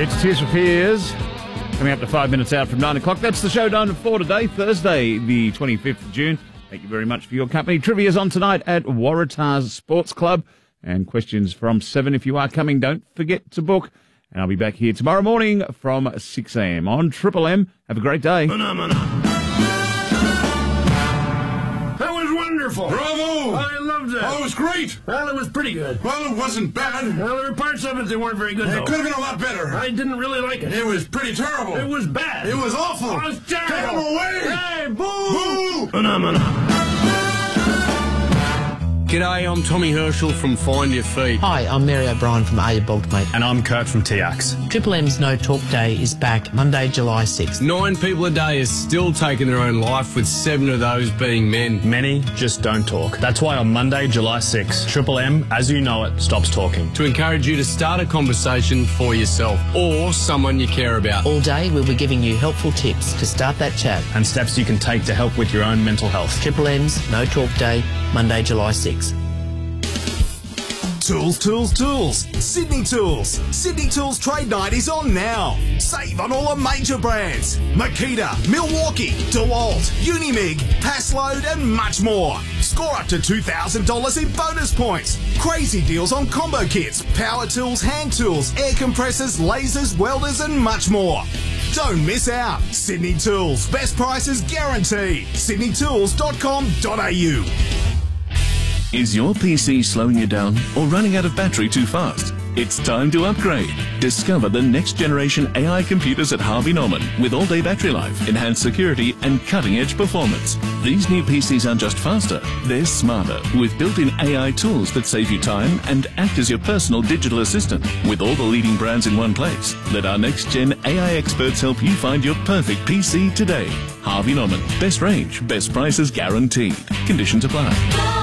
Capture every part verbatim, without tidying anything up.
It's Tears for Fears. Coming up to five minutes out from nine o'clock. That's the show done for today, Thursday, the twenty-fifth of June. Thank you very much for your company. Trivia's on tonight at Waratahs Sports Club. And questions from seven. If you are coming, don't forget to book. And I'll be back here tomorrow morning from six a.m. on Triple M. Have a great day. That was wonderful. Bravo! I loved it. Oh, it was great. Well, it was pretty good. Well, it wasn't bad. Well, there were parts of it that weren't very good, It though. could have been a lot better. I didn't really like it. It was pretty terrible. It was bad. It was awful. It was terrible. Get him away! Hey, boo! Boo! Phenomena. G'day, I'm Tommy Herschel from Find Your Feet. Hi, I'm Mary O'Brien from Are You Bogged, Mate? And I'm Kurt from T X. Triple M's No Talk Day is back Monday, July sixth. Nine people a day is still taking their own life, with seven of those being men. Many just don't talk. That's why on Monday, July sixth, Triple M, as you know it, stops talking. To encourage you to start a conversation for yourself or someone you care about. All day we'll be giving you helpful tips to start that chat. And steps you can take to help with your own mental health. Triple M's No Talk Day, Monday, July sixth. Tools, tools, tools. Sydney Tools. Sydney Tools Trade Night is on now. Save on all the major brands. Makita, Milwaukee, DeWalt, Unimig, Passload and much more. Score up to two thousand dollars in bonus points. Crazy deals on combo kits, power tools, hand tools, air compressors, lasers, welders and much more. Don't miss out. Sydney Tools. Best prices guaranteed. sydney tools dot com dot a u. Is your P C slowing you down or running out of battery too fast? It's time to upgrade. Discover the next generation A I computers at Harvey Norman with all-day battery life, enhanced security and cutting-edge performance. These new P Cs aren't just faster, they're smarter with built-in A I tools that save you time and act as your personal digital assistant. With all the leading brands in one place, let our next-gen A I experts help you find your perfect P C today. Harvey Norman. Best range, best prices guaranteed. Conditions apply.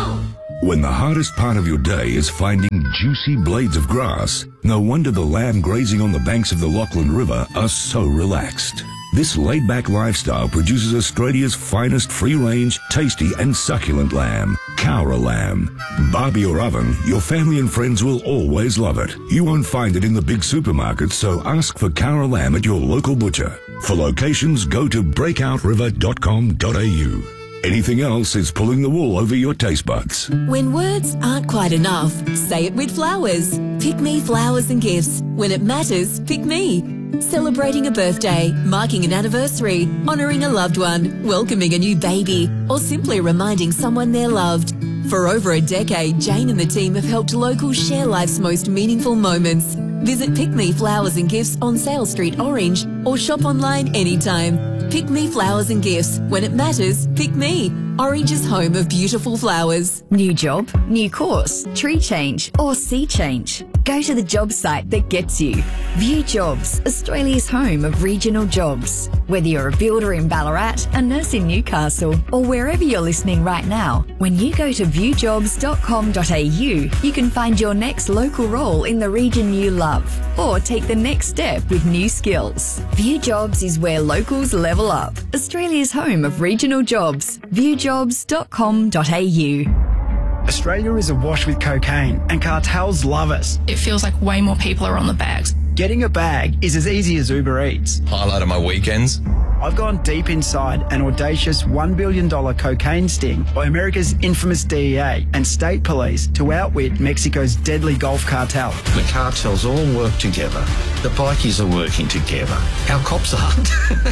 When the hardest part of your day is finding juicy blades of grass, no wonder the lamb grazing on the banks of the Lachlan River are so relaxed. This laid-back lifestyle produces Australia's finest free-range, tasty and succulent lamb, Cowra lamb. Barbie or oven, your family and friends will always love it. You won't find it in the big supermarkets, so ask for Cowra lamb at your local butcher. For locations, go to breakout river dot com dot a u. Anything else is pulling the wool over your taste buds. When words aren't quite enough, say it with flowers. Pick Me Flowers and Gifts. When it matters, pick me. Celebrating a birthday, marking an anniversary, honouring a loved one, welcoming a new baby, or simply reminding someone they're loved. For over a decade, Jane and the team have helped locals share life's most meaningful moments. Visit Pick Me Flowers and Gifts on Sale Street, Orange, or shop online anytime. Pick Me Flowers and Gifts. When it matters, pick me. Orange's home of beautiful flowers. New job, new course, tree change or sea change. Go to the job site that gets you. View Jobs, Australia's home of regional jobs. Whether you're a builder in Ballarat, a nurse in Newcastle or wherever you're listening right now, when you go to view jobs dot com dot a u, you can find your next local role in the region you love or take the next step with new skills. View Jobs is where locals level up. Australia's home of regional jobs. view jobs dot com dot a u. Australia is awash with cocaine and cartels love us. It feels like way more people are on the bags. Getting a bag is as easy as Uber Eats. Highlight of my weekends. I've gone deep inside an audacious one billion dollars cocaine sting by America's infamous D E A and state police to outwit Mexico's deadly Gulf cartel. The cartels all work together. The bikies are working together. Our cops aren't.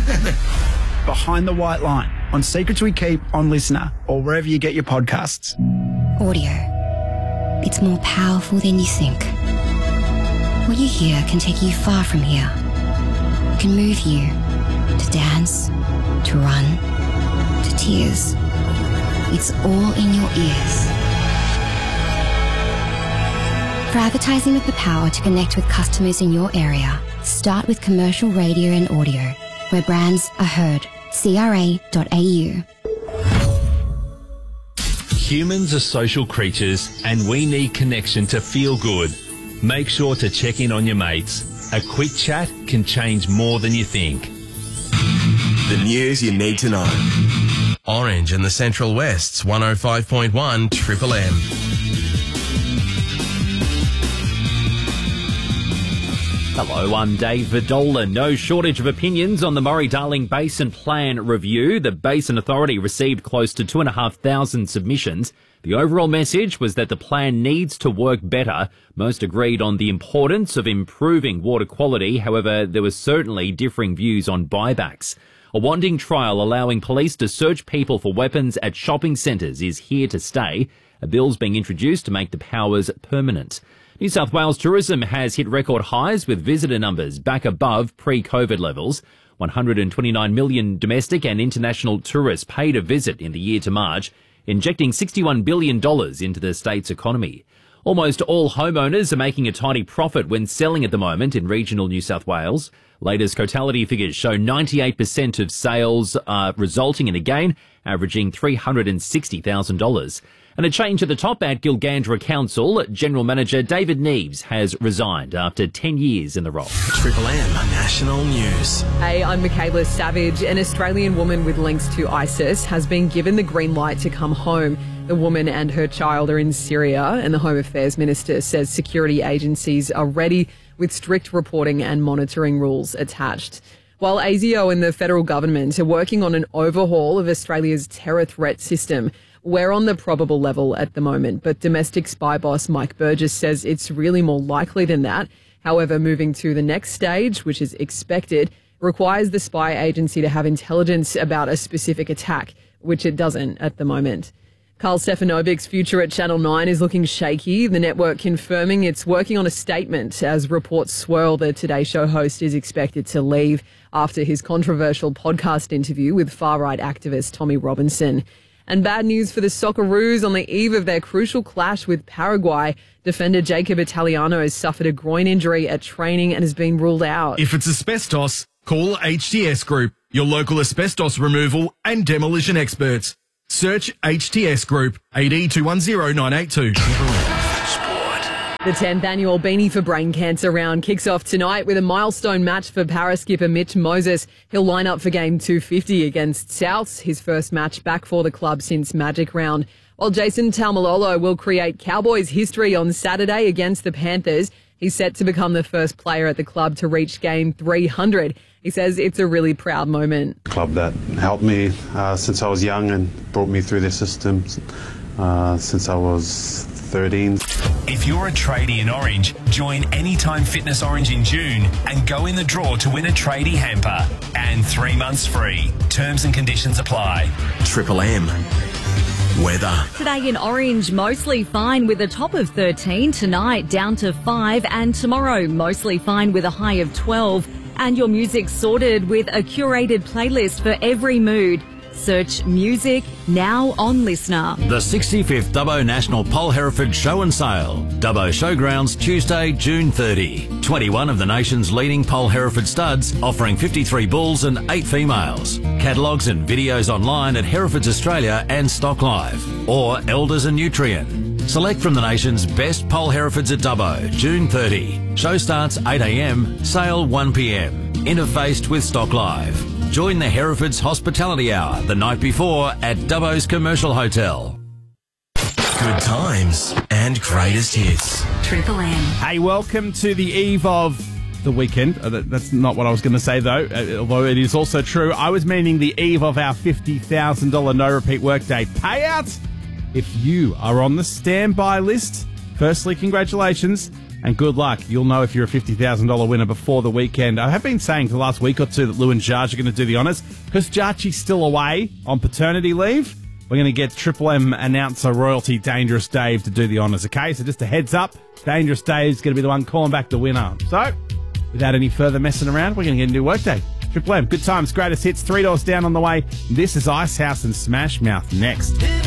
Behind the White Line on Secrets We Keep on Listener or wherever you get your podcasts. Audio. It's more powerful than you think. What you hear can take you far from here. It can move you to dance, to run, to tears. It's all in your ears. For advertising with the power to connect with customers in your area, start with commercial radio and audio, where brands are heard. C R A dot A U. Humans are social creatures and we need connection to feel good. Make sure to check in on your mates. A quick chat can change more than you think. The news you need to know. Orange and the Central West's one oh five point one Triple M. Hello, I'm Dave Vidola. No shortage of opinions on the Murray-Darling Basin Plan review. The Basin Authority received close to two and a half thousand submissions. The overall message was that the plan needs to work better. Most agreed on the importance of improving water quality. However, there were certainly differing views on buybacks. A wanting trial allowing police to search people for weapons at shopping centres is here to stay. A bill's being introduced to make the powers permanent. New South Wales tourism has hit record highs with visitor numbers back above pre-COVID levels. one hundred twenty-nine million domestic and international tourists paid a visit in the year to March, injecting sixty-one billion dollars into the state's economy. Almost all homeowners are making a tidy profit when selling at the moment in regional New South Wales. Latest Cotality figures show ninety-eight percent of sales are resulting in a gain, averaging three hundred sixty thousand dollars. And a change at the top at Gilgandra Council. General Manager David Neves has resigned after ten years in the role. Triple M National News. Hey, I'm Michaela Savage. An Australian woman with links to ISIS has been given the green light to come home. The woman and her child are in Syria, and the Home Affairs Minister says security agencies are ready with strict reporting and monitoring rules attached. While ASIO and the federal government are working on an overhaul of Australia's terror threat system, we're on the probable level at the moment, but domestic spy boss Mike Burgess says it's really more likely than that. However, moving to the next stage, which is expected, requires the spy agency to have intelligence about a specific attack, which it doesn't at the moment. Carl Stefanovic's future at Channel nine is looking shaky, the network confirming it's working on a statement as reports swirl the Today Show host is expected to leave after his controversial podcast interview with far-right activist Tommy Robinson. And bad news for the Socceroos on the eve of their crucial clash with Paraguay. Defender Jacob Italiano has suffered a groin injury at training and has been ruled out. If it's asbestos, call H T S Group, your local asbestos removal and demolition experts. Search H T S Group, eight E two one zero nine eight two. The tenth annual Beanie for Brain Cancer round kicks off tonight with a milestone match for para skipper Mitch Moses. He'll line up for game two fifty against Souths, his first match back for the club since Magic Round. While Jason Taumalolo will create Cowboys history on Saturday against the Panthers. He's set to become the first player at the club to reach game three hundred. He says it's a really proud moment. Club that helped me uh, since I was young and brought me through their system uh, since I was thirteen. If you're a tradie in Orange, join Anytime Fitness Orange in June and go in the draw to win a tradie hamper and three months free. Terms and conditions apply. Triple M weather. Today in Orange, mostly fine with a top of thirteen. Tonight, down to five. And tomorrow, mostly fine with a high of twelve. And your music sorted with a curated playlist for every mood. Search music now on Listener. The sixty-fifth Dubbo National Pole Hereford Show and Sale. Dubbo Showgrounds, Tuesday, June thirtieth. twenty-one of the nation's leading Pole Hereford studs, offering fifty-three bulls and eight females. Catalogues and videos online at Herefords Australia and Stock Live. Or Elders and Nutrien. Select from the nation's best Pole Herefords at Dubbo, June thirtieth. Show starts eight a m, sale one p m. Interfaced with Stock Live. Join the Herefords Hospitality Hour the night before at Dubbo's Commercial Hotel. Good times and greatest hits. Triple M. Hey, welcome to the eve of the weekend. Uh, that, that's not what I was going to say, though, uh, although it is also true. I was meaning the eve of our fifty thousand dollars no-repeat workday payout. If you are on the standby list, firstly, congratulations. And good luck. You'll know if you're a fifty thousand dollars winner before the weekend. I have been saying for the last week or two that Lou and Jarge are going to do the honours. Because Jarchi's still away on paternity leave, we're going to get Triple M announcer royalty Dangerous Dave to do the honours, okay? So just a heads up, Dangerous Dave's going to be the one calling back the winner. So, without any further messing around, we're going to get into workday. Triple M, good times, greatest hits, three doors down on the way. This is Icehouse and Smash Mouth next.